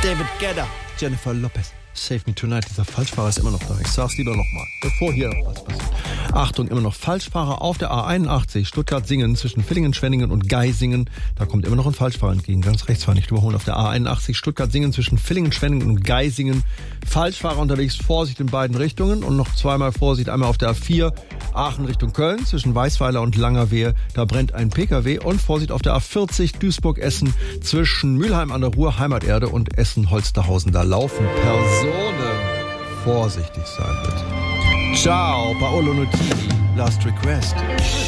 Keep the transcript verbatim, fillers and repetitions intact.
David Guetta, Jennifer Lopez. Save Me Tonight, dieser Falschfahrer ist immer noch da. Ich sag's lieber nochmal, bevor hier noch was passiert. Achtung, immer noch Falschfahrer auf der A einundachtzig, Stuttgart-Singen, zwischen Villingen, Schwenningen und Geisingen. Da kommt immer noch ein Falschfahrer entgegen, ganz rechts fahren, nicht überholen. Auf der A einundachtzig, Stuttgart-Singen, zwischen Villingen, Schwenningen und Geisingen. Falschfahrer unterwegs, Vorsicht in beiden Richtungen. Und noch zweimal Vorsicht, einmal auf der A vier, Aachen Richtung Köln, zwischen Weißweiler und Langerwehe. Da brennt ein P K W. Und Vorsicht auf der A vierzig, Duisburg-Essen, zwischen Mülheim an der Ruhr, Heimaterde und Essen-Holsterhausen. Da laufen Personen. Vorsichtig sein, bitte. Ciao, Paolo Nutini, Last Request.